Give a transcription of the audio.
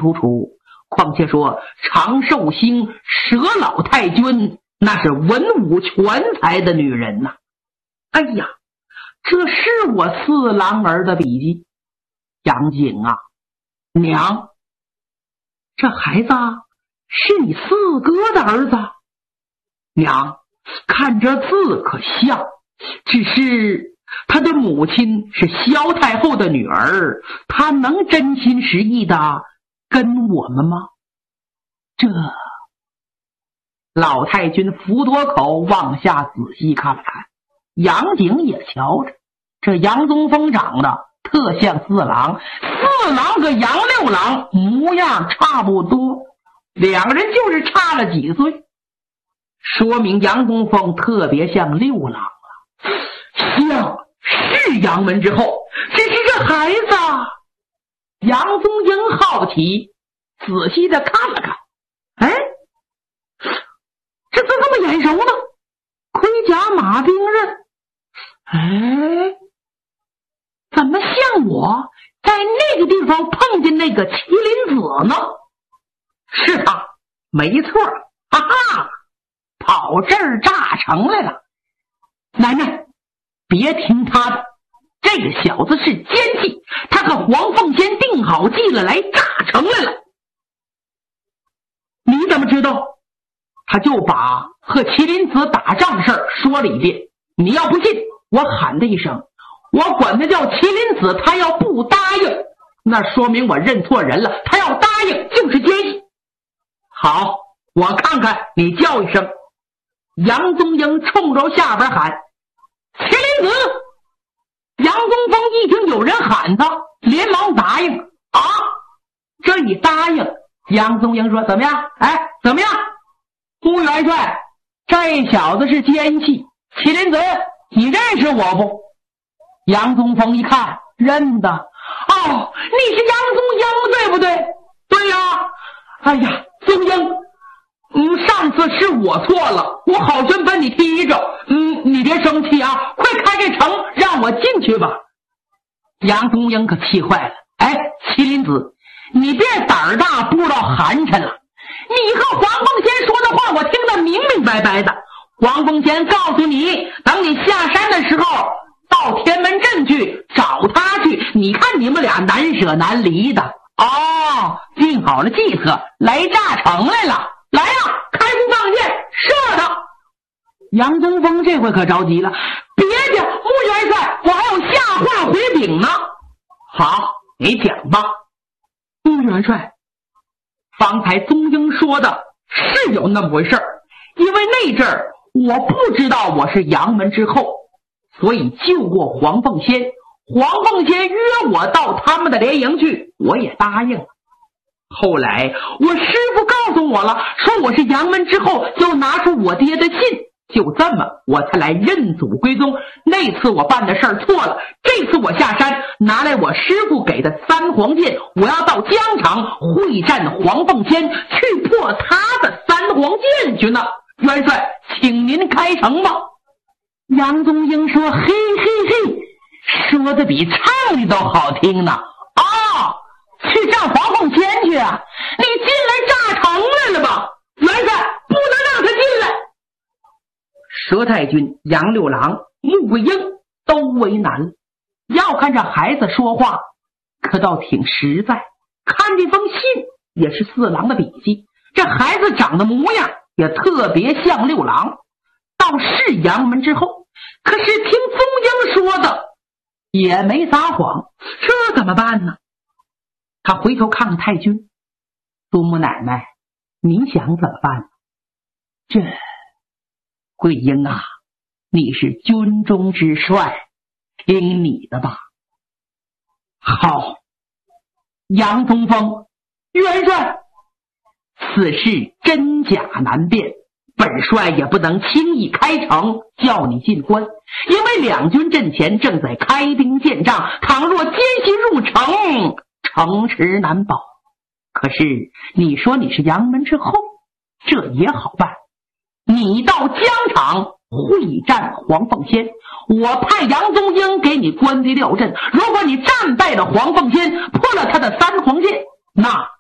楚楚。况且说常寿星佘老太君那是文武全才的女人呐。哎呀，这是我四郎儿的笔记。杨景啊，娘，这孩子是你四哥的儿子。娘，看这字可像，只是他的母亲是萧太后的女儿，他能真心实意的跟我们吗？这老太君扶多口往下仔细看了看，杨景也瞧着，这杨宗峰长得特像四郎，四郎和杨六郎模样差不多，两个人就是差了几岁，说明杨宗峰特别像六郎了。像是杨门之后，只是这孩子。杨宗英好奇仔细的看了看，哎，这字这么眼熟呢？盔甲马兵刃，哎，怎么像我在那个地方碰见那个麒麟子呢？是他，没错，哈哈，跑这儿炸城来了。奶奶，别听他的，这个小子是奸细，他和黄凤仙定好计了，来炸城来了。你怎么知道？他就把和麒麟子打仗的事儿说了一遍。你要不信，我喊他一声，我管他叫麒麟子，他要不答应，那说明我认错人了，他要答应就是奸细。好，我看看你叫一声。杨宗英冲着下边喊麒麟子。杨宗峰一听有人喊他，连忙答应。啊，这一答应，杨宗英说怎么样？哎，怎么样？穆元帅，这小子是奸细，麒麟子你认识我不？杨宗峰一看认得。哦，你是杨宗英对不对？对呀。哎呀，宗英，上次是我错了，我好心把你踢着，你别生气啊，快开这城让我进去吧。杨宗英可气坏了。哎，麒麟子，你别胆儿大不知道寒碜了，你和黄凤仙说的话我听得明明白白的。黄凤仙告诉你，等你下山的时候到天门镇去找他去，你看你们俩难舍难离的。哦，定好了计策，来炸城来了。来呀，开弓放箭，射他！杨宗峰这回可着急了，别介，穆元帅，我还有下话回禀呢。好，你讲吧。穆元帅，方才宗英说的是有那么回事，因为那阵儿我不知道我是杨门之后，所以救过黄凤仙。黄凤仙约我到他们的连营去，我也答应了。后来我师父告诉我了，说我是杨门之后，就拿出我爹的信，就这么我才来认祖归宗。那次我办的事儿错了，这次我下山拿来我师父给的三黄剑，我要到疆场会战黄凤仙，去破他的三黄剑去呢。元帅，请您开城吧。杨宗英说，嘿嘿嘿，说的比唱的都好听呢。啊，去战黄凤仙去啊！你进来炸城来了吧？元帅，不能让他进来。佘太君、杨六郎、穆桂英都为难了。要看这孩子说话可倒挺实在，看这封信也是四郎的笔记，这孩子长得模样也特别像六郎，倒是杨门之后。可是听宗英说的也没撒谎，这怎么办呢？他回头看看太君，祖母奶奶，您想怎么办呢？这桂英啊，你是军中之帅，听你的吧。好，杨宗峰，元帅，此事真假难辨，本帅也不能轻易开城叫你进关，因为两军阵前正在开兵建仗，倘若奸细入城，城池难保。可是你说你是杨门之后，这也好办，你到疆场会战黄凤仙，我派杨宗英给你关敌料阵，如果你战败了黄凤仙，破了他的三黄剑，那